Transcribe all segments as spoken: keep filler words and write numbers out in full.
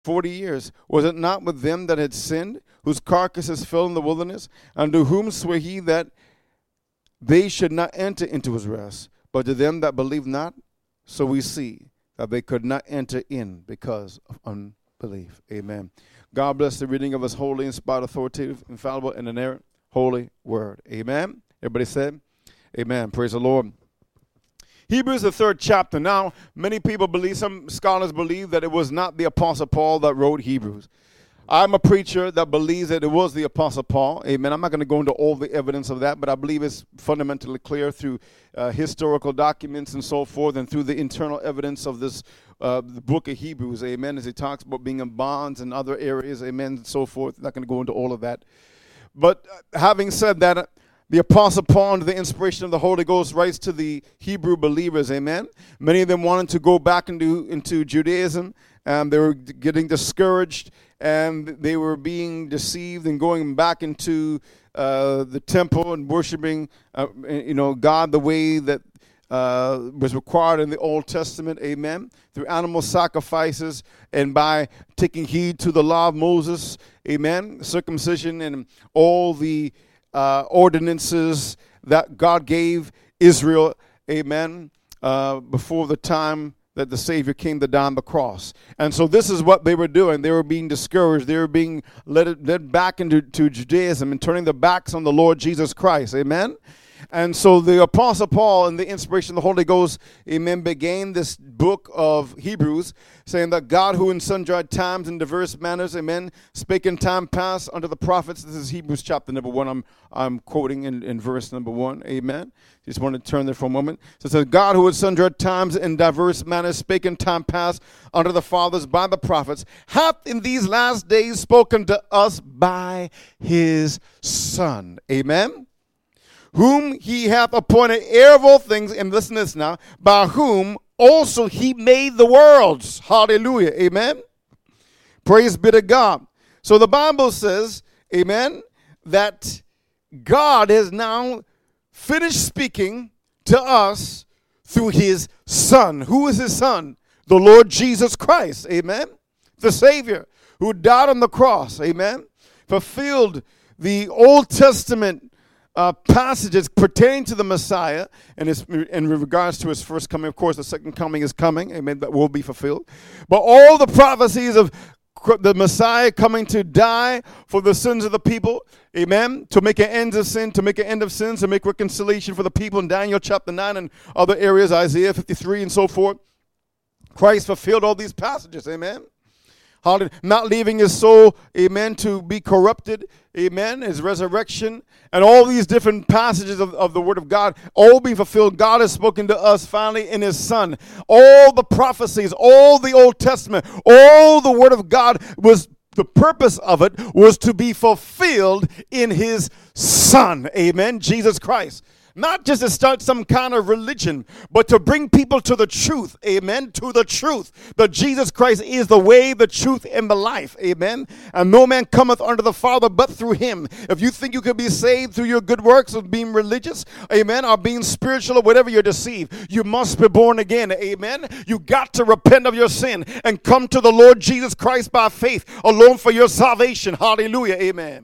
forty years. Was it not with them that had sinned, whose carcasses fell in the wilderness? And to whom sware he that they should not enter into his rest? But to them that believe not? So we see that they could not enter in because of unbelief. Amen. God bless the reading of his holy, inspired, authoritative, infallible, and inerrant holy word. Amen. Everybody said, amen. Praise the Lord. Hebrews, the third chapter. Now, many people believe, some scholars believe that it was not the Apostle Paul that wrote Hebrews. I'm a preacher that believes that it was the Apostle Paul. Amen. I'm not going to go into all the evidence of that, but I believe it's fundamentally clear through uh, historical documents and so forth, and through the internal evidence of this uh, the book of Hebrews. Amen. As he talks about being in bonds and other areas. Amen. And so forth. I'm not going to go into all of that. But uh, having said that, uh, the Apostle Paul, under the inspiration of the Holy Ghost, writes to the Hebrew believers. Amen. Many of them wanted to go back into, into Judaism, and they were getting discouraged, and they were being deceived and going back into uh, the temple and worshiping, uh, you know, God the way that uh, was required in the Old Testament. Amen. Through animal sacrifices and by taking heed to the law of Moses. Amen. Circumcision and all the uh, ordinances that God gave Israel. Amen. Uh, before the time that the Savior came to die on the cross. And so this is what they were doing. They were being discouraged. They were being led, led back into to Judaism and turning their backs on the Lord Jesus Christ. Amen? And so the Apostle Paul, in the inspiration of the Holy Ghost, amen, began this book of Hebrews, saying that God, who in sundry times and diverse manners, amen, spake in time past unto the prophets. This is Hebrews chapter number one. I'm I'm quoting in, in verse number one. Amen. Just want to turn there for a moment. So it says, God, who in sundry times and diverse manners spake in time past unto the fathers by the prophets, hath in these last days spoken to us by his Son. Amen. Whom he hath appointed heir of all things, and listen to this now, by whom also he made the worlds. Hallelujah. Amen. Praise be to God. So the Bible says, amen, that God has now finished speaking to us through his Son. Who is his Son? The Lord Jesus Christ. Amen. The Savior who died on the cross. Amen. Fulfilled the Old Testament Uh, passages pertaining to the Messiah and his, in regards to his first coming. Of course, the second coming is coming. Amen. That will be fulfilled. But all the prophecies of the Messiah coming to die for the sins of the people. Amen. To make an end of sin, to make an end of sins, to make reconciliation for the people in Daniel chapter nine and other areas, Isaiah fifty-three and so forth. Christ fulfilled all these passages. Amen. Hallelujah. Not leaving his soul, amen, to be corrupted, amen, his resurrection, and all these different passages of, of the Word of God, all being fulfilled. God has spoken to us finally in his Son. All the prophecies, all the Old Testament, all the Word of God was, the purpose of it was to be fulfilled in his Son, amen, Jesus Christ. Not just to start some kind of religion, but to bring people to the truth, amen, to the truth, that Jesus Christ is the way, the truth, and the life, amen, and no man cometh unto the Father but through him. If you think you can be saved through your good works of being religious, amen, or being spiritual or whatever, you're deceived. You must be born again, amen. You got to repent of your sin and come to the Lord Jesus Christ by faith alone for your salvation, hallelujah, amen.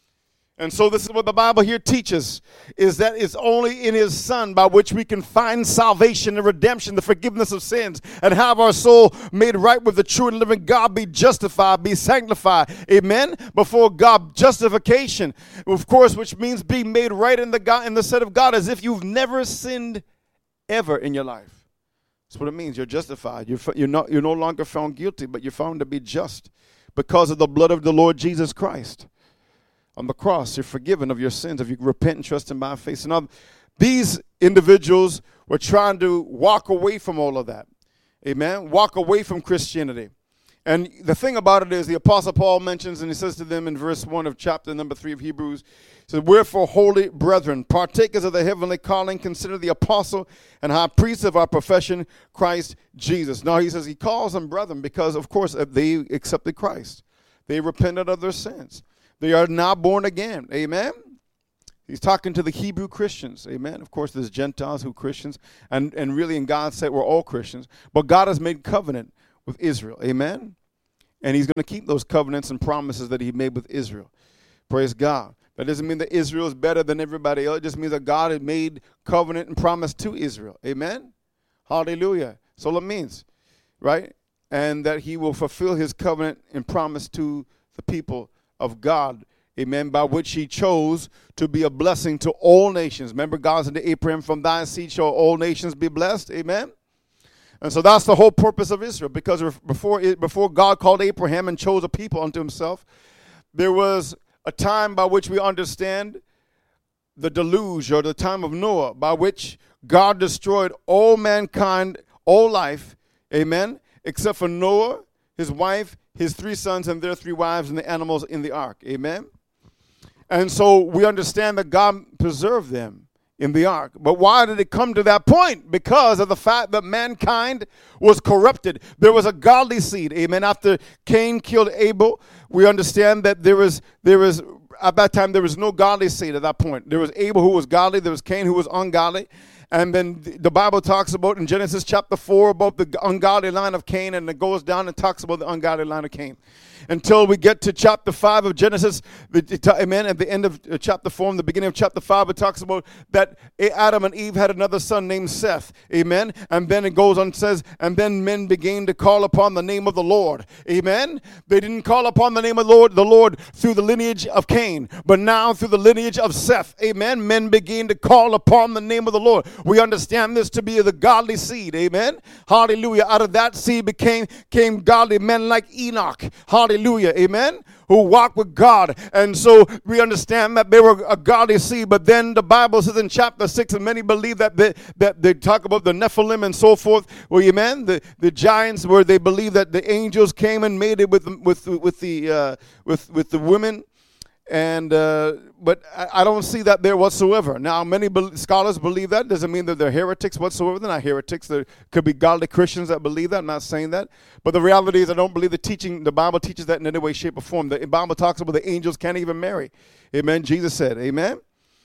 And so this is what the Bible here teaches, is that it's only in his Son by which we can find salvation and redemption, the forgiveness of sins, and have our soul made right with the true and living God, be justified, be sanctified, amen, before God. Justification, of course, which means being made right in the God, in the sight of God, as if you've never sinned ever in your life. That's what it means. You're justified. You're, you're, not, you're no longer found guilty, but you're found to be just because of the blood of the Lord Jesus Christ. On the cross, you're forgiven of your sins if you repent and trust him by faith. Now, these individuals were trying to walk away from all of that. Amen? Walk away from Christianity. And the thing about it is, the Apostle Paul mentions, and he says to them in verse one of chapter number three of Hebrews, he says, wherefore, holy brethren, partakers of the heavenly calling, consider the apostle and high priest of our profession, Christ Jesus. Now, he says he calls them brethren because, of course, they accepted Christ. They repented of their sins. They are now born again. Amen. He's talking to the Hebrew Christians. Amen. Of course, there's Gentiles who are Christians. And, and really, in God's sight, we're all Christians. But God has made covenant with Israel. Amen. And he's going to keep those covenants and promises that he made with Israel. Praise God. That doesn't mean that Israel is better than everybody else. It just means that God had made covenant and promise to Israel. Amen? Hallelujah. That's all it means, right? And that he will fulfill his covenant and promise to the people of God. Amen. By which he chose to be a blessing to all nations. Remember, God said to Abraham, from thy seed shall all nations be blessed. Amen. And so that's the whole purpose of Israel. Because before, before God called Abraham and chose a people unto himself, there was a time by which we understand the deluge, or the time of Noah, by which God destroyed all mankind, all life. Amen. Except for Noah, his wife, his three sons, and their three wives, and the animals in the ark. Amen. And so we understand that God preserved them in the ark. But why did it come to that point? Because of the fact that mankind was corrupted. There was a godly seed. Amen. After Cain killed Abel, we understand that there was, there was, at that time, there was no godly seed at that point. There was Abel who was godly. There was Cain who was ungodly. And then the Bible talks about in Genesis chapter four about the ungodly line of Cain, and it goes down and talks about the ungodly line of Cain. Until we get to chapter five of Genesis, amen, at the end of chapter four, in the beginning of chapter five, it talks about that Adam and Eve had another son named Seth, amen. And then it goes on and says, and then men began to call upon the name of the Lord, amen. They didn't call upon the name of the Lord, the Lord through the lineage of Cain, but now through the lineage of Seth, amen. Men began to call upon the name of the Lord. We understand this to be the godly seed, amen. Hallelujah. Out of that seed became came godly men like Enoch, hallelujah. Hallelujah, amen, who walked with God. And so we understand that they were a godly seed. But then the Bible says in chapter six, and many believe that they, that they talk about the Nephilim and so forth, well, amen, the, the giants, where they believe that the angels came and made it with, with, with, the, uh, with, with the women. And uh, but I don't see that there whatsoever. Now, many be- scholars believe that. Doesn't mean that they're heretics whatsoever. They're not heretics. There could be godly Christians that believe that. I'm not saying that. But the reality is I don't believe the teaching, the Bible teaches that in any way, shape, or form. The Bible talks about the angels can't even marry. Amen. Jesus said, amen.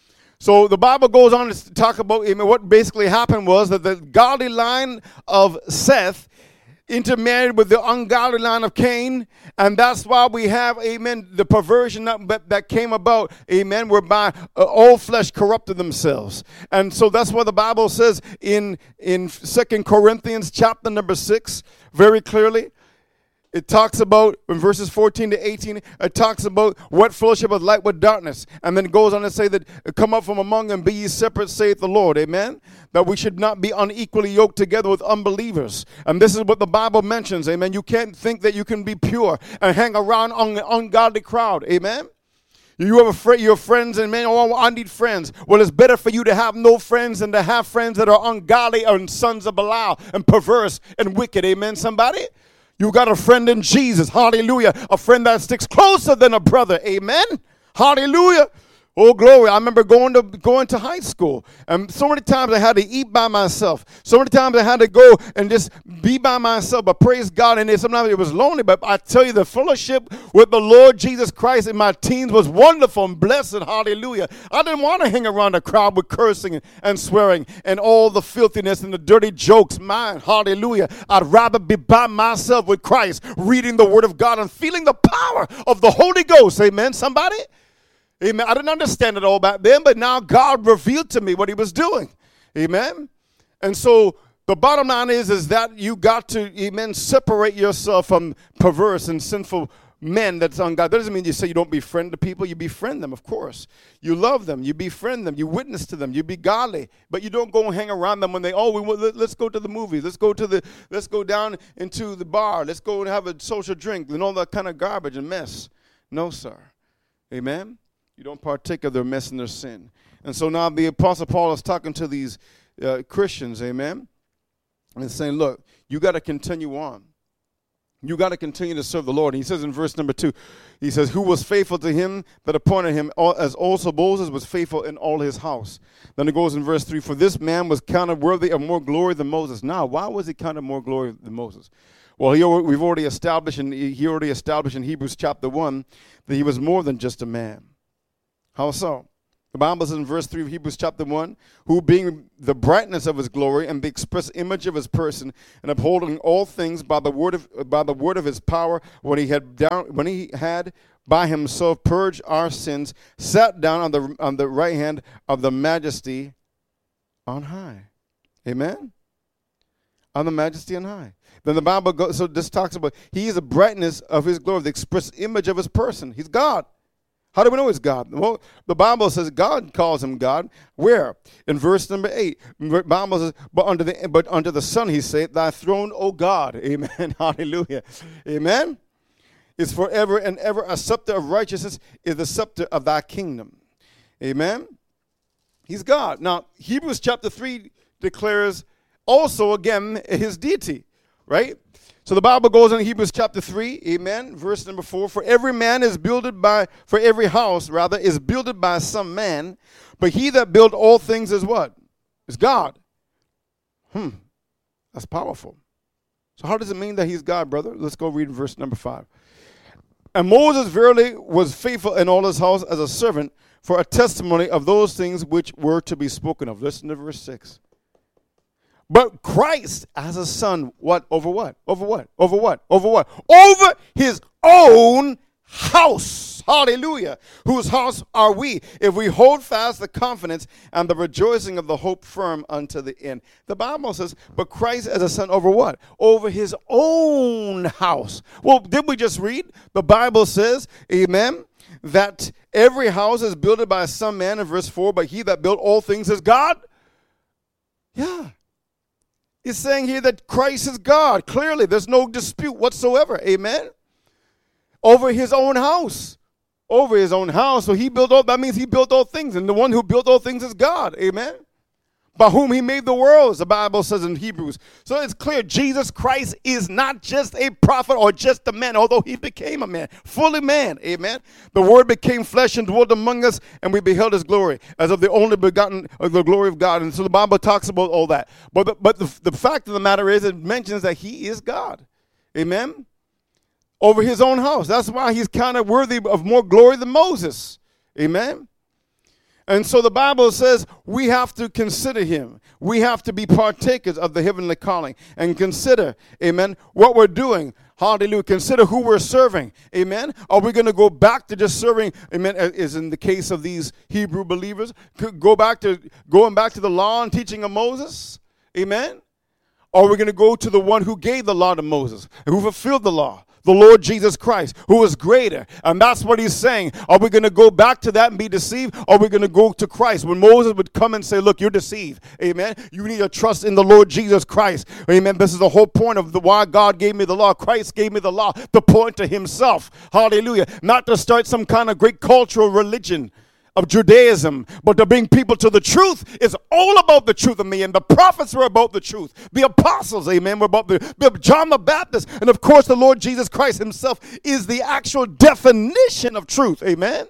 So the Bible goes on to talk about, amen, what basically happened was that the godly line of Seth intermarried with the ungodly line of Cain, and that's why we have, amen, the perversion that, that came about, amen, whereby uh, all flesh corrupted themselves. And so that's what the Bible says in, in Second Corinthians chapter number six, very clearly. It talks about, in verses fourteen to eighteen, it talks about what fellowship of light with darkness. And then it goes on to say that, come up from among them, be ye separate, saith the Lord. Amen? That we should not be unequally yoked together with unbelievers. And this is what the Bible mentions. Amen? You can't think that you can be pure and hang around an ungodly crowd. Amen? You have a friend, your friends, and man, oh, I need friends. Well, it's better for you to have no friends than to have friends that are ungodly and sons of Belial and perverse and wicked. Amen, somebody? You got a friend in Jesus. Hallelujah. A friend that sticks closer than a brother. Amen. Hallelujah. Oh, glory. I remember going to going to high school, and so many times I had to eat by myself. So many times I had to go and just be by myself. But praise God, and sometimes it was lonely. But I tell you, the fellowship with the Lord Jesus Christ in my teens was wonderful and blessed. Hallelujah. I didn't want to hang around a crowd with cursing and swearing and all the filthiness and the dirty jokes. Man, hallelujah. I'd rather be by myself with Christ, reading the Word of God and feeling the power of the Holy Ghost. Amen, somebody? Amen. I didn't understand it all back then, but now God revealed to me what he was doing. Amen. And so the bottom line is, is that you got to, amen, separate yourself from perverse and sinful men that's ungodly. That doesn't mean you say you don't befriend the people. You befriend them, of course. You love them. You befriend them. You witness to them. You be godly. But you don't go and hang around them when they, oh, we want, let's go to the movies. Let's go to the, let's go down into the bar. Let's go and have a social drink and all that kind of garbage and mess. No, sir. Amen. You don't partake of their mess and their sin. And so now the Apostle Paul is talking to these uh, Christians, amen, and saying, look, you got to continue on. You got to continue to serve the Lord. And he says in verse number two, he says, who was faithful to him that appointed him, as also Moses was faithful in all his house. Then it goes in verse three, for this man was counted worthy of more glory than Moses. Now, why was he counted more glory than Moses? Well, he, we've already established, and he already established in Hebrews chapter one that he was more than just a man. How so? The Bible says in verse three of Hebrews chapter one, who being the brightness of his glory and the express image of his person, and upholding all things by the word of by the word of his power, when he had down when he had by himself purged our sins, sat down on the on the right hand of the majesty on high. Amen. On the majesty on high. Then the Bible goes, so this talks about he is the brightness of his glory, the express image of his person. He's God. How do we know he's God? Well, the Bible says God calls him God. Where? In verse number eight. The Bible says, but under the but under the sun he said, thy throne, O God. Amen. Hallelujah. Amen. Is forever and ever. A scepter of righteousness is the scepter of thy kingdom. Amen. He's God. Now, Hebrews chapter three declares also again his deity, right? So the Bible goes in Hebrews chapter three, amen, verse number four. For every man is builded by, for every house, rather, is builded by some man, but he that built all things is what? Is God. Hmm, that's powerful. So how does it mean that he's God, brother? Let's go read verse number five. And Moses verily was faithful in all his house as a servant for a testimony of those things which were to be spoken of. Listen to verse six. But Christ as a son, what? Over what? Over what? Over what? Over what? Over his own house. Hallelujah. Whose house are we? If we hold fast the confidence and the rejoicing of the hope firm unto the end. The Bible says, but Christ as a son over what? Over his own house. Well, did we just read? The Bible says, amen, that every house is built by some man in verse four, but he that built all things is God. Yeah. He's saying here that Christ is God. Clearly, there's no dispute whatsoever. Amen. Over his own house. Over his own house. So he built all, that means he built all things. And the one who built all things is God. Amen. By whom he made the worlds, the Bible says in Hebrews. So it's clear Jesus Christ is not just a prophet or just a man, although he became a man, fully man. Amen. The word became flesh and dwelt among us, and we beheld his glory as of the only begotten of the glory of God. And so the Bible talks about all that. But the, but the, the fact of the matter is, it mentions that he is God. Amen. Over his own house. That's why he's kind of worthy of more glory than Moses. Amen. And so the Bible says we have to consider him. We have to be partakers of the heavenly calling and consider, amen, what we're doing. Hallelujah. Consider who we're serving. Amen. Are we going to go back to just serving, amen, as in the case of these Hebrew believers, go back to going back to the law and teaching of Moses? Amen. Or are we going to go to the one who gave the law to Moses, who fulfilled the law? The Lord Jesus Christ, who is greater. And that's what he's saying. Are we going to go back to that and be deceived? Or are we going to go to Christ? When Moses would come and say, look, you're deceived. Amen. You need to trust in the Lord Jesus Christ. Amen. This is the whole point of the why God gave me the law. Christ gave me the law to point to himself. Hallelujah. Not to start some kind of great cultural religion of Judaism, but to bring people to the truth. Is all about the truth of me, and the prophets were about the truth. The apostles, amen, were about the John the Baptist, and of course the Lord Jesus Christ himself is the actual definition of truth, amen.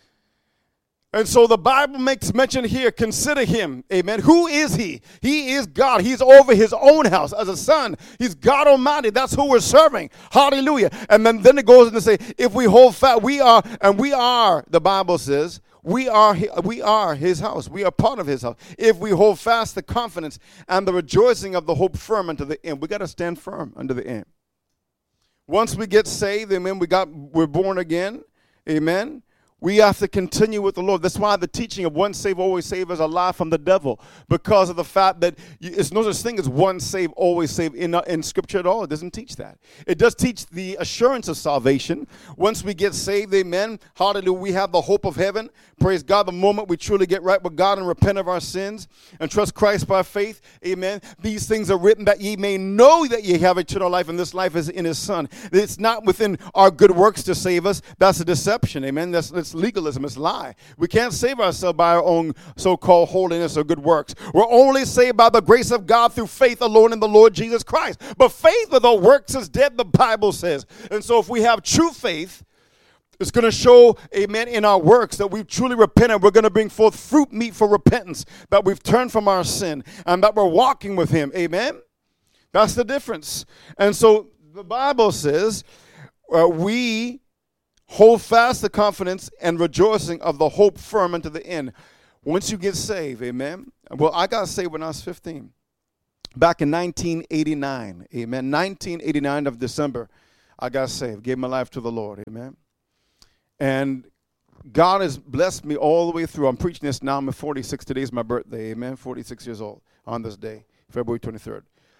And so the Bible makes mention here, consider him, amen. Who is he? He is God. He's over his own house as a son. He's God Almighty. That's who we're serving. Hallelujah. And then, then it goes on to say, if we hold fast, we are, and we are, the Bible says, We are, we are his house. We are part of his house. If we hold fast the confidence and the rejoicing of the hope firm unto the end. We got to stand firm unto the end. Once we get saved, amen, we got, we're born again, amen. We have to continue with the Lord. That's why the teaching of once saved, always saved is a lie from the devil. Because of the fact that it's no such thing as once saved, always saved in, in Scripture at all. It doesn't teach that. It does teach the assurance of salvation. Once we get saved, amen, hallelujah, we have the hope of heaven. Praise God, the moment we truly get right with God and repent of our sins and trust Christ by faith, amen. These things are written that ye may know that ye have eternal life, and this life is in his Son. It's not within our good works to save us. That's a deception, amen. That's, that's legalism. It's lie. We can't save ourselves by our own so-called holiness or good works. We're only saved by the grace of God through faith alone in the Lord Jesus Christ. But faith without works is dead, the Bible says. And so if we have true faith, it's going to show, amen, in our works that we've truly repented. We're going to bring forth fruit meet for repentance, that we've turned from our sin and that we're walking with him. Amen? That's the difference. And so the Bible says uh, we hold fast the confidence and rejoicing of the hope firm unto the end. once you get saved, amen. Well, I got saved when I was fifteen. Back in nineteen eighty-nine, amen. nineteen eighty-nine of December, I got saved, gave my life to the Lord, amen. And God has blessed me all the way through. I'm preaching this now. I'm forty-six. Today's my birthday, amen. forty-six years old on this day, February twenty-third,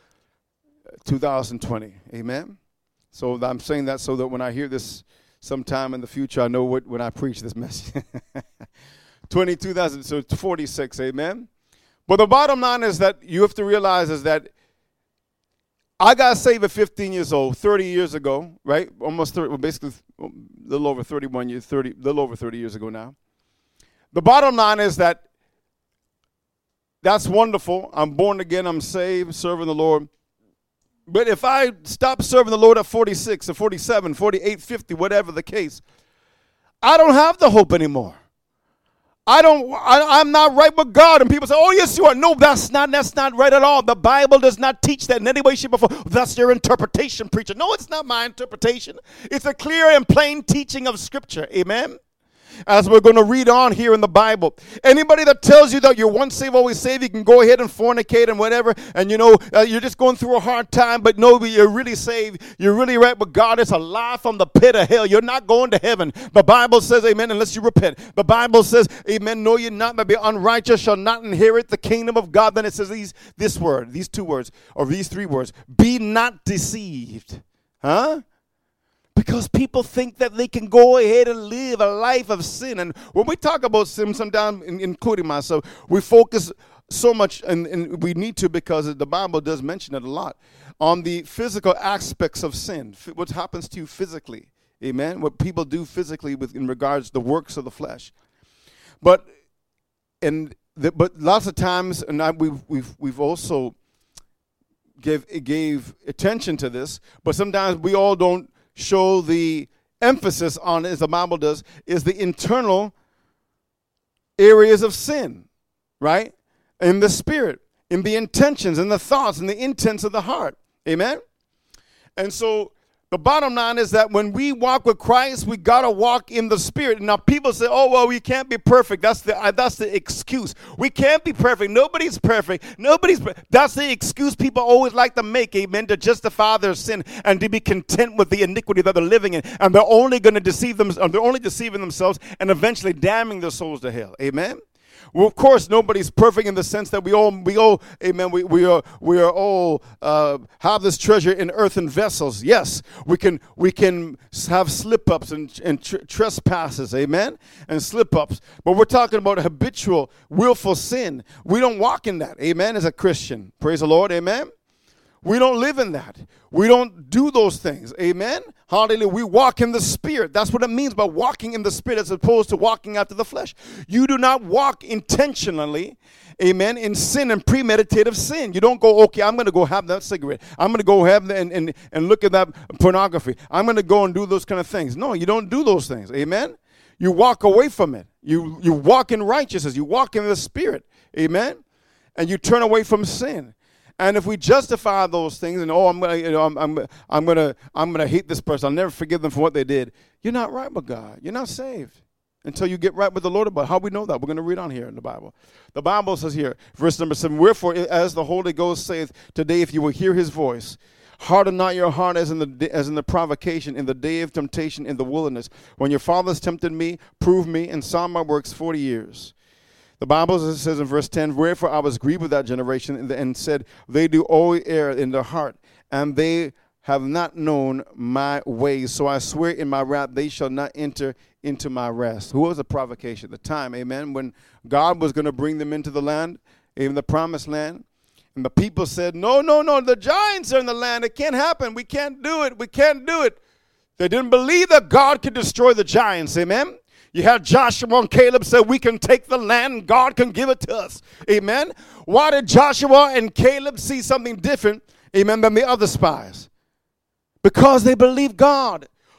two thousand twenty, amen. So I'm saying that so that when I hear this sometime in the future, I know what when I preach this message. twenty-two thousand, so it's forty-six, amen. But the bottom line is that you have to realize is that I got saved at fifteen years old, thirty years ago, right? Almost thirty, well, basically a little over thirty-one years, thirty, a little over thirty years ago now. The bottom line is that that's wonderful. I'm born again. I'm saved, serving the Lord. But if I stop serving the Lord at forty-six or forty-seven, forty-eight, fifty, whatever the case, I don't have the hope anymore. I don't, I, I'm not right with God. And people say, oh, yes, you are. No, that's not, that's not right at all. The Bible does not teach that in any way, shape, or form. That's your interpretation, preacher. No, it's not my interpretation. It's a clear and plain teaching of Scripture. Amen. As we're going to read on here in the Bible. Anybody that tells you that you're once saved, always saved, you can go ahead and fornicate and whatever, and you know, uh, you're just going through a hard time, but no, you're really saved. You're really right with God. It's a lie from the pit of hell. You're not going to heaven. The Bible says, amen, unless you repent. The Bible says, amen, no, you're not, but be unrighteous shall not inherit the kingdom of God. Then it says these, this word, these two words, or these three words, be not deceived. Huh? Because people think that they can go ahead and live a life of sin. And when we talk about sin, sometimes, including myself, we focus so much, and, and we need to because the Bible does mention it a lot, on the physical aspects of sin, what happens to you physically. Amen? What people do physically with in regards to the works of the flesh. But and the, but lots of times, and I, we've, we've, we've also give, gave attention to this, but sometimes we all don't show the emphasis on it, as the Bible does, is the internal areas of sin, right? In the spirit, in the intentions, in the thoughts, in the intents of the heart. Amen? And so the bottom line is that when we walk with Christ, we got to walk in the Spirit. Now, people say, oh, well, we can't be perfect. That's the uh, that's the excuse. We can't be perfect. Nobody's perfect. Nobody's That's the excuse people always like to make, amen, to justify their sin and to be content with the iniquity that they're living in. And they're only going to deceive them, they're only deceiving themselves and eventually damning their souls to hell. Amen? Well, of course, nobody's perfect in the sense that we all, we all, amen, we, we are, we are all uh, have this treasure in earthen vessels. Yes, we can, we can have slip-ups and, and tr- trespasses, amen, and slip-ups. But we're talking about habitual, willful sin. We don't walk in that, amen, as a Christian. Praise the Lord, amen. We don't live in that. We don't do those things. Amen? Hallelujah. We walk in the Spirit. That's what it means by walking in the Spirit as opposed to walking after the flesh. You do not walk intentionally, amen, in sin and premeditative sin. You don't go, okay, I'm going to go have that cigarette. I'm going to go have and, and, and look at that pornography. I'm going to go and do those kind of things. No, you don't do those things. Amen? You walk away from it. You, you walk in righteousness. You walk in the Spirit. Amen? And you turn away from sin. And if we justify those things, and oh, I'm gonna, you know, I'm, I'm, I'm gonna, I'm gonna hate this person. I'll never forgive them for what they did. You're not right with God. You're not saved until you get right with the Lord. About how we know that, we're gonna read on here in the Bible. The Bible says here, verse number seven. Wherefore, as the Holy Ghost saith today, if you will hear His voice, harden not your heart as in the as in the provocation in the day of temptation in the wilderness, when your fathers tempted me, proved me, and saw my works forty years. The Bible says in verse ten, wherefore I was grieved with that generation and said, they do all err in their heart, and they have not known my ways. So I swear in my wrath, they shall not enter into my rest. Who was the provocation? The time, amen, when God was going to bring them into the land, even the promised land. And the people said, no, no, no, the giants are in the land. It can't happen. We can't do it. We can't do it. They didn't believe that God could destroy the giants, amen. You had Joshua and Caleb say, we can take the land and God can give it to us. Amen. Why did Joshua and Caleb see something different, amen, than the other spies? Because they believed God.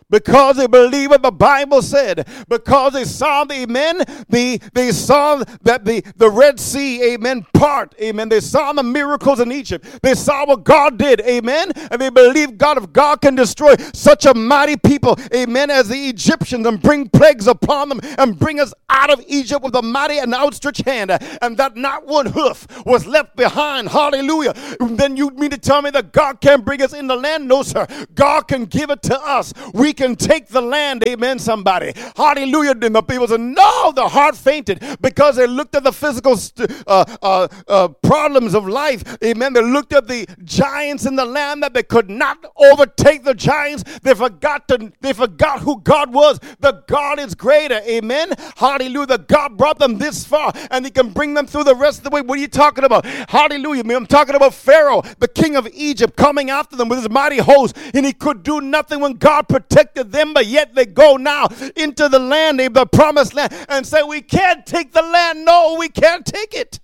Because they believe what the Bible said. Because they saw the, amen, the, they saw that the, the Red Sea, amen, part, amen. They saw the miracles in Egypt. They saw what God did, amen. And they believe God, if God can destroy such a mighty people, amen, as the Egyptians and bring plagues upon them and bring us out of Egypt with a mighty and outstretched hand, and that not one hoof was left behind, hallelujah. Then you mean to tell me that God can't bring us in the land? No, sir. God can give it to us. We can take the land, amen, somebody. Hallelujah. And the people said, no, the heart fainted because they looked at the physical uh, uh, uh, problems of life, amen. They looked at the giants in the land that they could not overtake the giants. They forgot to, they forgot who God was. The God is greater, amen. Hallelujah. The God brought them this far and he can bring them through the rest of the way. What are you talking about? Hallelujah. I'm talking about Pharaoh, the king of Egypt, coming after them with his mighty host, and he could do nothing when God protected them, but yet they go now into the land, the promised land, and say, we can't take the land. No, we can't take it.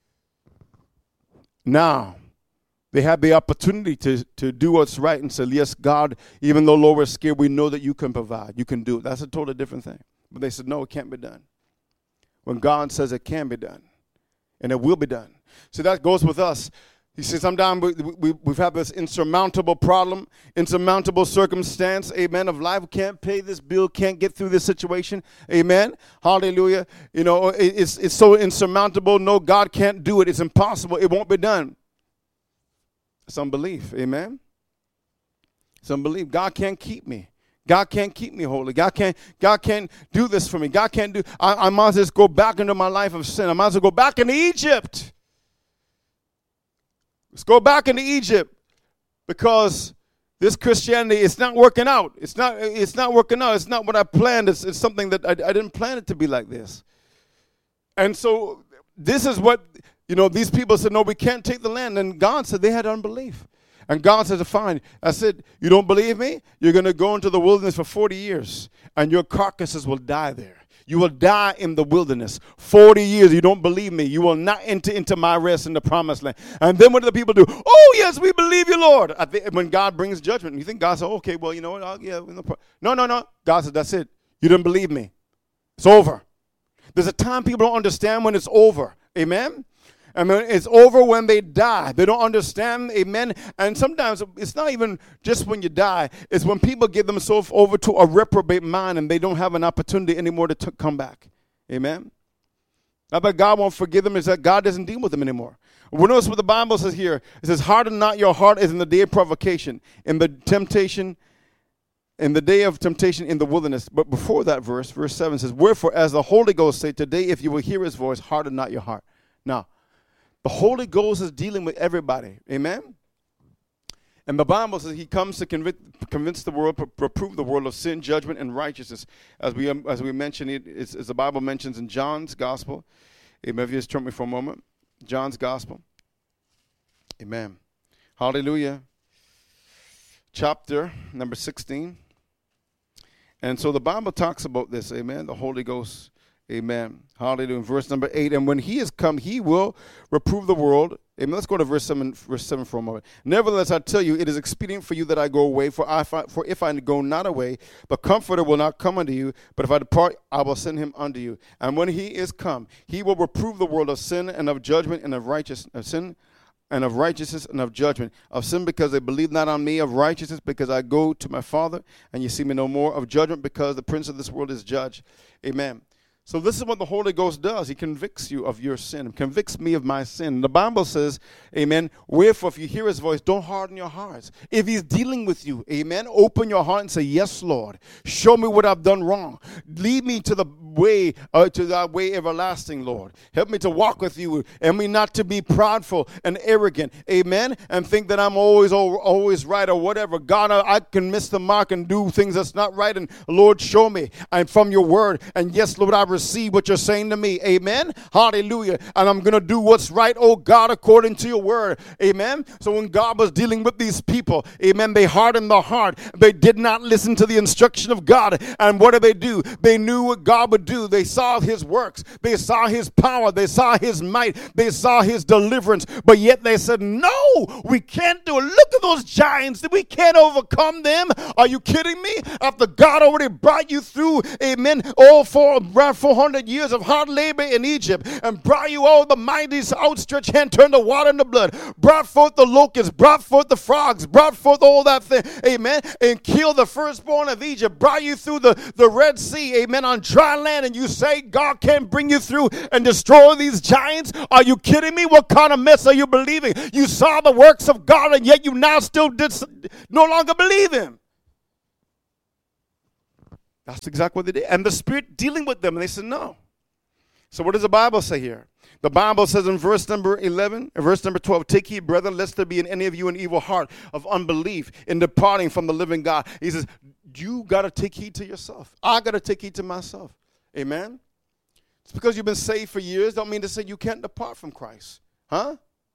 Now, they have the opportunity to, to do what's right and say, yes, God, even though, Lord, we're scared, we know that you can provide. You can do it. That's a totally different thing. But they said, no, it can't be done. When God says it can be done, and it will be done. So that goes with us. He says, sometimes we, we, we've had this insurmountable problem, insurmountable circumstance, amen, of life. We can't pay this bill, can't get through this situation, amen, hallelujah. You know, it, it's, it's so insurmountable. No, God can't do it. It's impossible. It won't be done. It's unbelief, amen. It's unbelief. God can't keep me. God can't keep me holy. God can't, God can't do this for me. God can't do, I, I might as well just go back into my life of sin. I might as well go back into Egypt. Let's go back into Egypt because this Christianity, it's not working out. It's not, it's not working out. It's not what I planned. It's, it's something that I, I didn't plan it to be like this. And so this is what, you know, these people said, no, we can't take the land. And God said they had unbelief. And God said, fine. I said, you don't believe me? You're going to go into the wilderness for forty years and your carcasses will die there. You will die in the wilderness. forty years. You don't believe me. You will not enter into my rest in the promised land. And then what do the people do? Oh, yes, we believe you, Lord. I think when God brings judgment, you think God said, okay, well, you know what? I'll, yeah, no, no, no, no. God said, that's it. You didn't believe me. It's over. There's a time people don't understand when it's over. Amen? I mean, it's over when they die. They don't understand, amen. And sometimes it's not even just when you die. It's when people give themselves over to a reprobate mind and they don't have an opportunity anymore to t- come back. Amen. Not that God won't forgive them, it's that God doesn't deal with them anymore. We notice what the Bible says here. It says, harden not your heart as in the day of provocation, in the temptation, in the day of temptation in the wilderness. But before that verse, verse seven says, wherefore, as the Holy Ghost said, today if you will hear his voice, harden not your heart. Now, the Holy Ghost is dealing with everybody. Amen? And the Bible says he comes to convict, convince the world, reprove the world of sin, judgment, and righteousness. As we um, as we mentioned, it, it's, as the Bible mentions in John's Gospel. Amen. If you just turn me for a moment. John's Gospel. Amen. Hallelujah. Chapter number sixteen. And so the Bible talks about this. Amen. The Holy Ghost. Amen. Hallelujah. Verse number eight. And when he is come, he will reprove the world. Amen. Let's go to verse seven, verse seven for a moment. Nevertheless, I tell you, it is expedient for you that I go away. For, I, for if I go not away, the Comforter will not come unto you. But if I depart, I will send him unto you. And when he is come, he will reprove the world of sin and of judgment and of righteousness. Of sin and of righteousness and of judgment. Of sin because they believe not on me. Of righteousness because I go to my Father and you see me no more. Of judgment because the prince of this world is judged. Amen. So this is what the Holy Ghost does. He convicts you of your sin. Convicts me of my sin. The Bible says, amen, wherefore if you hear his voice, don't harden your hearts. If he's dealing with you, amen, open your heart and say, yes, Lord. Show me what I've done wrong. Lead me to the way, uh, to thy way everlasting, Lord. Help me to walk with you. Help me not to be prideful and arrogant, amen, and think that I'm always always right or whatever. God, I, I can miss the mark and do things that's not right. And Lord, show me. I'm from your word. And yes, Lord, I receive what you're saying to me. Amen. Hallelujah. And I'm going to do what's right, oh God, according to your word. Amen. So when God was dealing with these people, amen, they hardened their heart. They did not listen to the instruction of God. And what did they do? They knew what God would would do. They saw his works. They saw his power. They saw his might. They saw his deliverance. But yet they said, no, we can't do it. Look at those giants. We can't overcome them. Are you kidding me? After God already brought you through, amen, all four, around four hundred years of hard labor in Egypt and brought you all the mighty outstretched hand, turned the water into blood, brought forth the locusts, brought forth the frogs, brought forth all that thing, amen, and killed the firstborn of Egypt, brought you through the, the Red Sea, amen, on dry land, and you say God can't bring you through and destroy these giants? Are you kidding me? What kind of mess are you believing? You saw the works of God, and yet you now still did, no longer believe him. That's exactly what they did. And the Spirit dealing with them, and they said no. So what does the Bible say here? The Bible says in verse number eleven, verse number twelve, take heed, brethren, lest there be in any of you an evil heart of unbelief in departing from the living God. He says, you got to take heed to yourself. I got to take heed to myself. Amen? It's because you've been saved for years don't mean to say you can't depart from Christ. Huh?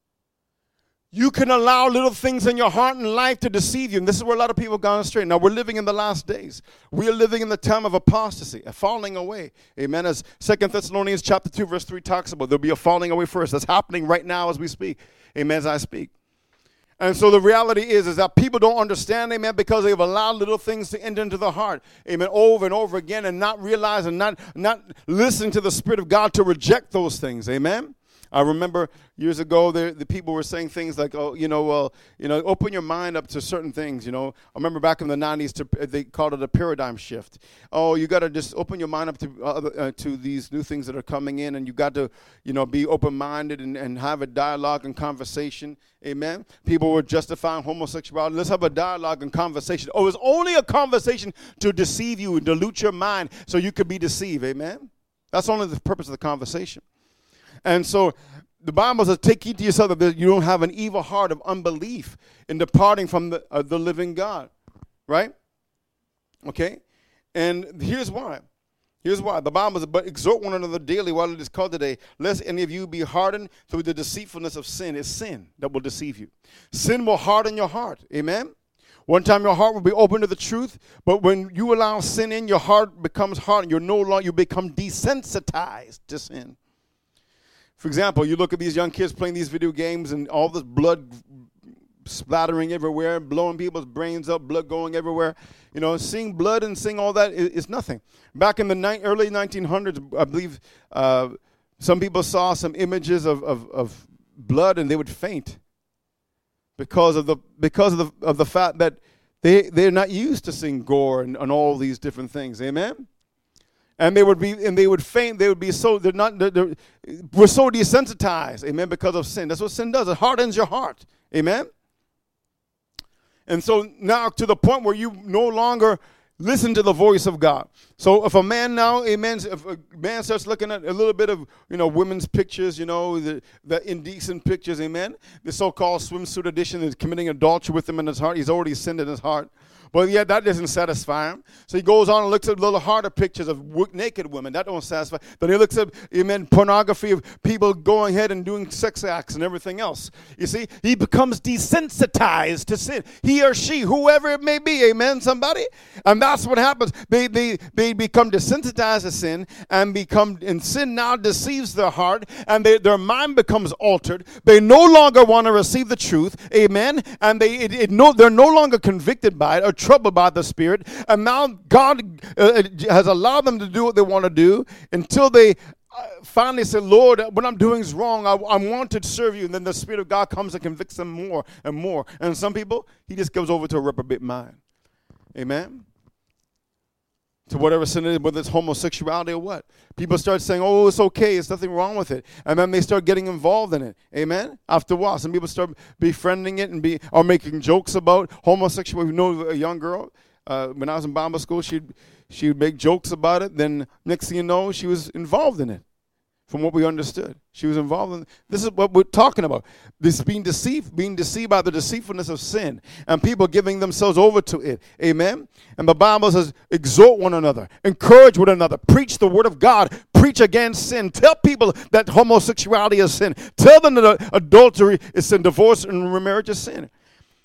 You can allow little things in your heart and life to deceive you. And this is where a lot of people have gone astray. Now, we're living in the last days. We are living in the time of apostasy, a falling away. Amen. As Second Thessalonians chapter two, verse three talks about, there'll be a falling away first. That's happening right now as we speak. Amen, as I speak. And so the reality is, is that people don't understand, amen, because they've allowed little things to enter into the heart, amen, over and over again, and not realizing, not, not listening to the Spirit of God to reject those things. Amen. I remember years ago, the, the people were saying things like, oh, you know, well, you know, open your mind up to certain things, you know. I remember back in the nineties, to, they called it a paradigm shift. Oh, you got to just open your mind up to uh, uh, to these new things that are coming in, and you got to, you know, be open-minded and, and have a dialogue and conversation. Amen. People were justifying homosexuality. Let's have a dialogue and conversation. Oh, it's only a conversation to deceive you and dilute your mind so you could be deceived. Amen. That's only the purpose of the conversation. And so the Bible says, take heed to yourself that you don't have an evil heart of unbelief in departing from the, uh, the living God. Right? Okay? And here's why. Here's why. The Bible says, but exhort one another daily while it is called today, lest any of you be hardened through the deceitfulness of sin. It's sin that will deceive you. Sin will harden your heart. Amen? One time your heart will be open to the truth, but when you allow sin in, your heart becomes hardened. You're no longer, you become desensitized to sin. For example, you look at these young kids playing these video games and all this blood splattering everywhere, blowing people's brains up, blood going everywhere. You know, seeing blood and seeing all that is, is nothing. Back in the ni- early nineteen hundreds, I believe uh, some people saw some images of, of, of blood and they would faint because of the because of the of the fact that they they're not used to seeing gore and, and all these different things. Amen. And they would be, and they would faint. They would be so. They're not. They're, they're, we're so desensitized, amen, because of sin. That's what sin does. It hardens your heart, amen. And so now to the point where you no longer listen to the voice of God. So if a man now, amen, if a man starts looking at a little bit of, you know, women's pictures, you know, the, the indecent pictures, amen, the so-called swimsuit edition is committing adultery with him in his heart. He's already sinned in his heart. But yet that doesn't satisfy him. So he goes on and looks at little harder pictures of w- naked women. That don't satisfy. Then he looks at, amen, pornography of people going ahead and doing sex acts and everything else. You see, he becomes desensitized to sin. He or she, whoever it may be, amen, somebody? And that's what happens. They they they become desensitized to sin and become, and sin now deceives their heart and they, their mind becomes altered. They no longer want to receive the truth, amen, and they it, it no, they're no longer convicted by it or troubled by the Spirit, and now God uh, has allowed them to do what they want to do until they uh, finally say, Lord, what I'm doing is wrong. I, I want to serve you. And then the Spirit of God comes and convicts them more and more. And some people, he just goes over to a reprobate mind. Amen? To whatever sin it is, whether it's homosexuality or what. People start saying, oh, it's okay, there's nothing wrong with it. And then they start getting involved in it. Amen? After a while, some people start befriending it and be or making jokes about homosexuality. We know a young girl, uh, when I was in Bible school, she'd, she'd make jokes about it. Then next thing you know, she was involved in it. From what we understood, she was involved in. This is what we're talking about. This being deceived, being deceived by the deceitfulness of sin, and people giving themselves over to it. Amen. And the Bible says, exhort one another, encourage one another, preach the word of God, preach against sin. Tell people that homosexuality is sin. Tell them that adultery is sin, divorce and remarriage is sin.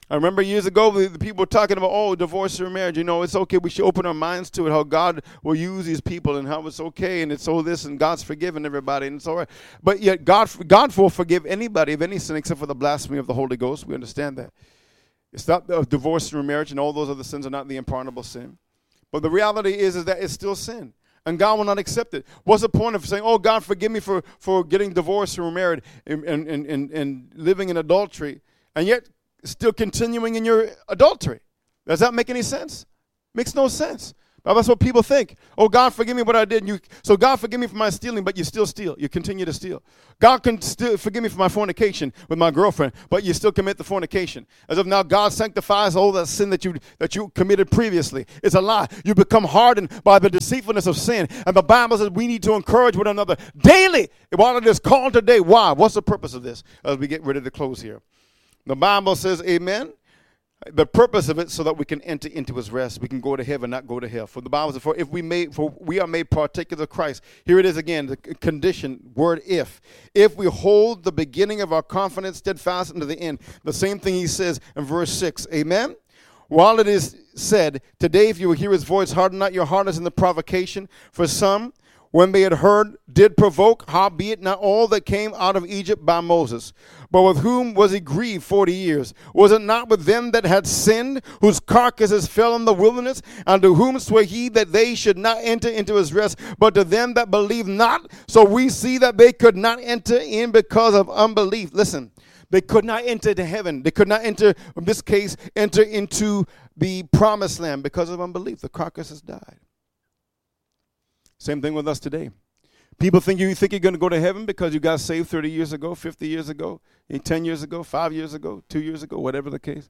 I remember years ago, the, the people were talking about, oh, divorce or marriage. You know, it's okay. We should open our minds to it, how God will use these people and how it's okay and it's all this and God's forgiven everybody and it's all right. But yet God, God will forgive anybody of any sin except for the blasphemy of the Holy Ghost. We understand that. It's not the divorce or marriage and all those other sins are not the unpardonable sin. But the reality is, is that it's still sin. And God will not accept it. What's the point of saying, oh, God, forgive me for, for getting divorced or married and, and, and, and living in adultery, and yet still continuing in your adultery? Does that make any sense? Makes no sense. Now, that's what people think. Oh, God, forgive me what I did. And you, so God, forgive me for my stealing, but you still steal. You continue to steal. God can still forgive me for my fornication with my girlfriend, but you still commit the fornication. As if now God sanctifies all that sin that you that you committed previously. It's a lie. You become hardened by the deceitfulness of sin. And the Bible says we need to encourage one another daily while it is called today. Why? What's the purpose of this? As we get ready to close here. The Bible says, amen. The purpose of it so that we can enter into his rest. We can go to heaven, not go to hell. For the Bible says, for if we made, for we are made partakers of Christ. Here it is again, the condition, word if. If we hold the beginning of our confidence steadfast unto the end. The same thing he says in verse six. Amen. While it is said, today if you will hear his voice, harden not your heart as in the provocation. For some, when they had heard, did provoke, howbeit not all that came out of Egypt by Moses. But with whom was he grieved forty years? Was it not with them that had sinned, whose carcasses fell in the wilderness? And to whom sware he that they should not enter into his rest, but to them that believe not? So we see that they could not enter in because of unbelief. Listen, they could not enter into heaven. They could not enter, in this case, enter into the promised land because of unbelief. The carcasses died. Same thing with us today. People think you think you're going to go to heaven because you got saved thirty years ago, fifty years ago, ten years ago, five years ago, two years ago, whatever the case.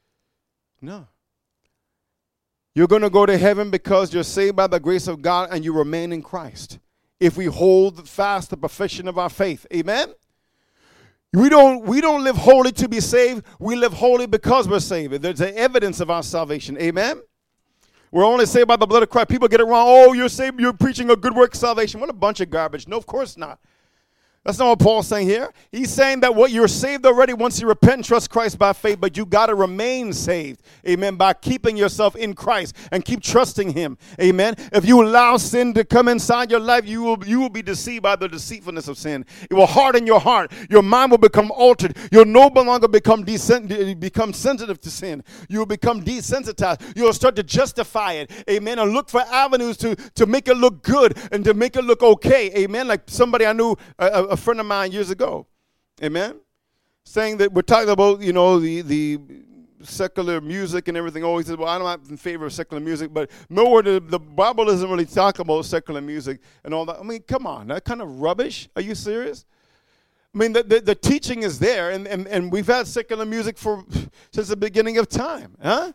No. You're going to go to heaven because you're saved by the grace of God and you remain in Christ. If we hold fast the profession of our faith. Amen? We don't, we don't live holy to be saved. We live holy because we're saved. There's the evidence of our salvation. Amen? We're only saved by the blood of Christ. People get it wrong. Oh, you're saved. You're preaching a good work salvation. What a bunch of garbage. No, of course not. That's not what Paul's saying here. He's saying that what you're saved already once you repent and trust Christ by faith, but you got to remain saved. Amen. By keeping yourself in Christ and keep trusting him. Amen. If you allow sin to come inside your life, you will you will be deceived by the deceitfulness of sin. It will harden your heart. Your mind will become altered. You'll no longer become desen- become sensitive to sin. You will become desensitized. You'll start to justify it. Amen. And look for avenues to, to make it look good and to make it look okay. Amen. Like somebody I knew, a, a friend of mine years ago, amen, saying that we're talking about, you know, the the secular music and everything. Oh, he says, well, I'm not in favor of secular music, but nowhere the, the Bible doesn't really talk about secular music and all that. I mean, come on, that kind of rubbish. Are you serious? I mean, the, the, the teaching is there, and, and, and we've had secular music for since the beginning of time, huh?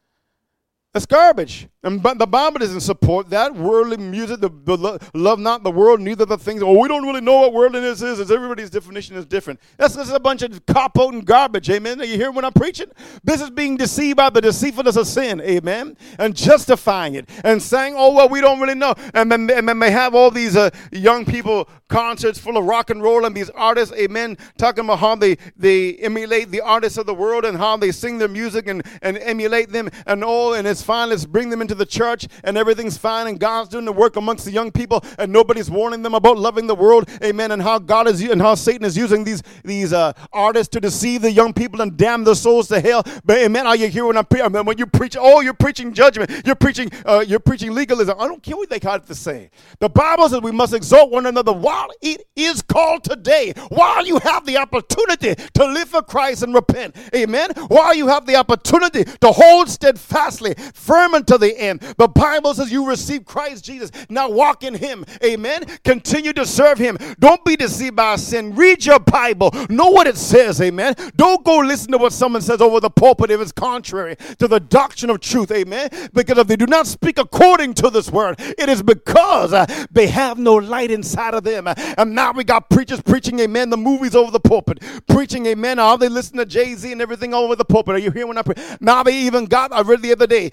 That's garbage. And but the Bible doesn't support that. Worldly music, the, the lo- love not the world, neither the things. Oh, we don't really know what worldliness is. It's everybody's definition is different. That's just a bunch of cop-out and garbage, amen? Are you hearing what I'm preaching? This is being deceived by the deceitfulness of sin, amen? And justifying it and saying, oh, well, we don't really know. And then, and then they have all these uh, young people concerts full of rock and roll and these artists, amen, talking about how they, they emulate the artists of the world and how they sing their music and, and emulate them and all, and it's fine. Let's bring them into the church and everything's fine and God's doing the work amongst the young people and nobody's warning them about loving the world, amen, and how God is and how Satan is using these these uh, artists to deceive the young people and damn their souls to hell. But amen, are you here when I'm preaching? When you preach, oh, you're preaching judgment, you're preaching, uh, you're preaching legalism. I don't care what they have to say. The Bible says we must exalt one another while it is called today, while you have the opportunity to live for Christ and repent, amen, while you have the opportunity to hold steadfastly, firm until the end. The Bible says you receive Christ Jesus. Now walk in him. Amen. Continue to serve him. Don't be deceived by sin. Read your Bible. Know what it says. Amen. Don't go listen to what someone says over the pulpit if it's contrary to the doctrine of truth. Amen. Because if they do not speak according to this word, it is because uh, they have no light inside of them. And now we got preachers preaching, amen, the movies over the pulpit. Preaching, amen, how they listen to Jay-Z and everything all over the pulpit. Are you hearing when I pray? Now they even got, I read the other day,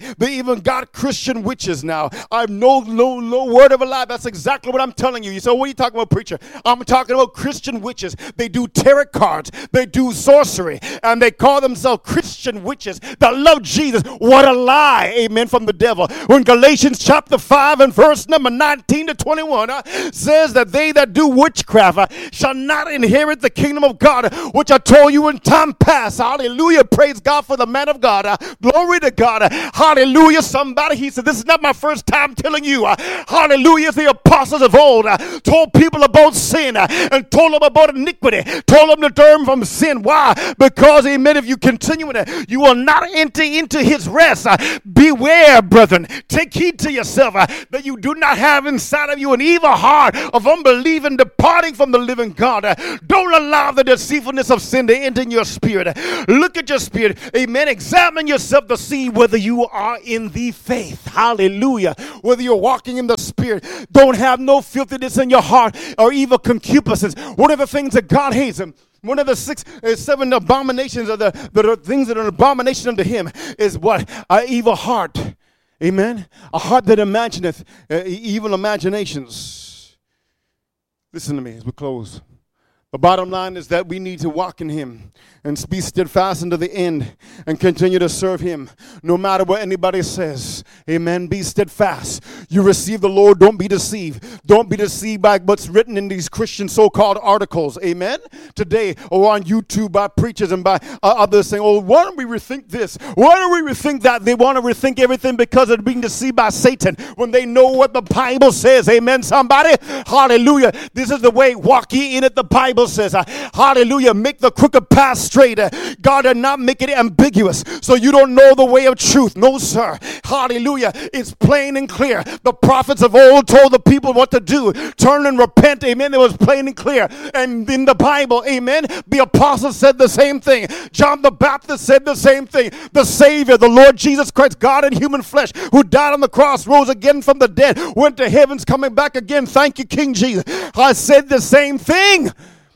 They even got Christian witches now. I've no, no, no word of a lie. That's exactly what I'm telling you. You say, what are you talking about, preacher? I'm talking about Christian witches. They do tarot cards. They do sorcery. And they call themselves Christian witches that love Jesus. What a lie, amen, from the devil. When Galatians chapter five and verse number nineteen to twenty-one uh, says that they that do witchcraft uh, shall not inherit the kingdom of God, which I told you in time past. Hallelujah. Praise God for the man of God. Uh, glory to God. Uh, hallelujah. Somebody, he said, this is not my first time telling you. Uh, hallelujah. The apostles of old uh, told people about sin uh, and told them about iniquity. Told them to turn from sin. Why? Because, amen, if you continue in it, you will not enter into his rest. Uh, beware, brethren. Take heed to yourself uh, that you do not have inside of you an evil heart of unbelief and departing from the living God. Uh, don't allow the deceitfulness of sin to enter in your spirit. Uh, look at your spirit. Amen. Examine yourself to see whether you are in the faith. Hallelujah. Whether you're walking in the spirit. Don't have no filthiness in your heart or evil concupiscence. One of the things that God hates him. One of the six, uh, seven abominations of the, the things that are an abomination unto him is what? An evil heart. Amen. A heart that imagineth uh, evil imaginations. Listen to me as we close. The bottom line is that we need to walk in him and be steadfast unto the end and continue to serve him no matter what anybody says. Amen. Be steadfast. You receive the Lord. Don't be deceived. Don't be deceived by what's written in these Christian so-called articles. Amen. Today or on YouTube by preachers and by uh, others saying, oh, why don't we rethink this? Why don't we rethink that? They want to rethink everything because of being deceived by Satan when they know what the Bible says. Amen. Somebody. Hallelujah. This is the way. Walk ye in it. The Bible says, uh, hallelujah, make the crooked path straight. Uh, God did not make it ambiguous, so you don't know the way of truth. No, sir. Hallelujah. It's plain and clear. The prophets of old told the people what to do. Turn and repent. Amen. It was plain and clear. And in the Bible, amen, the apostles said the same thing. John the Baptist said the same thing. The Savior, the Lord Jesus Christ, God in human flesh, who died on the cross, rose again from the dead, went to heavens, coming back again. Thank you, King Jesus. I said the same thing.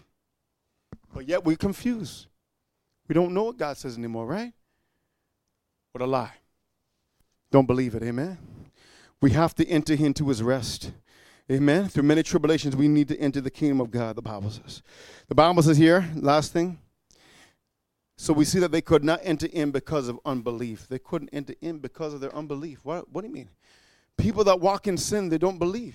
But yet we're confused. We don't know what God says anymore, right? What a lie. Don't believe it, amen? We have to enter into his rest. Amen? Through many tribulations, we need to enter the kingdom of God, the Bible says. The Bible says here, last thing. So we see that they could not enter in because of unbelief. They couldn't enter in because of their unbelief. What, what do you mean? People that walk in sin, they don't believe.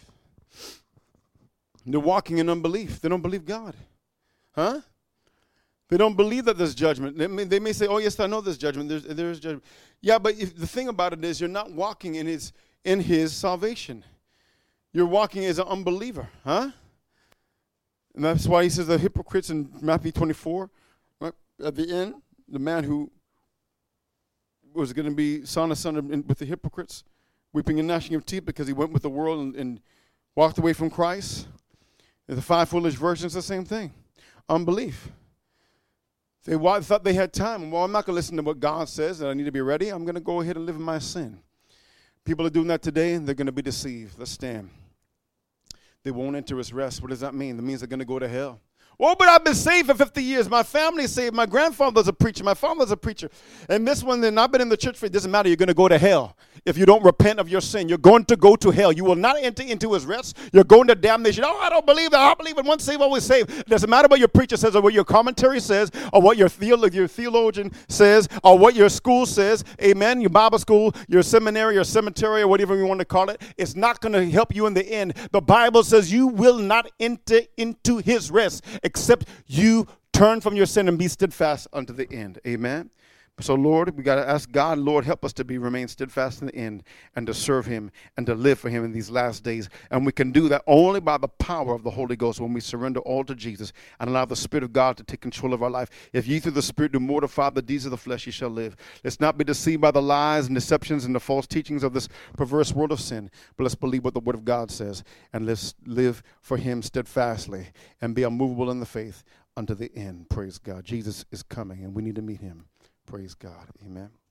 They're walking in unbelief. They don't believe God. Huh? They don't believe that there's judgment. They may, they may say, oh, yes, I know there's judgment. There's, there is judgment. Yeah, but if, the thing about it is you're not walking in his, in his salvation. You're walking as an unbeliever. Huh? And that's why he says the hypocrites in Matthew twenty-four, right, at the end, the man who was going to be son of son of, in, with the hypocrites, weeping and gnashing of teeth because he went with the world and, and walked away from Christ. And the five foolish virgins, the same thing. Unbelief. They thought they had time. Well, I'm not going to listen to what God says and I need to be ready. I'm going to go ahead and live in my sin. People are doing that today and they're going to be deceived. Let's stand. They won't enter his rest. What does that mean? That means they're going to go to hell. Oh, but I've been saved for fifty years. My family's saved. My grandfather's a preacher. My father's a preacher. And this one, then I've been in the church for, it doesn't matter. You're going to go to hell. If you don't repent of your sin, you're going to go to hell. You will not enter into his rest. You're going to damnation. Oh, I don't believe that. I believe in once saved, always saved. It doesn't matter what your preacher says or what your commentary says or what your, theolo- your theologian says or what your school says. Amen. Your Bible school, your seminary, your cemetery, or whatever you want to call it. It's not going to help you in the end. The Bible says you will not enter into his rest except you turn from your sin and be steadfast unto the end. Amen. So, Lord, we got to ask God, Lord, help us to be remain steadfast in the end and to serve him and to live for him in these last days. And we can do that only by the power of the Holy Ghost when we surrender all to Jesus and allow the Spirit of God to take control of our life. If ye through the Spirit do mortify the deeds of the flesh, ye shall live. Let's not be deceived by the lies and deceptions and the false teachings of this perverse world of sin, but let's believe what the Word of God says and let's live for him steadfastly and be unmovable in the faith unto the end. Praise God. Jesus is coming and we need to meet him. Praise God. Amen.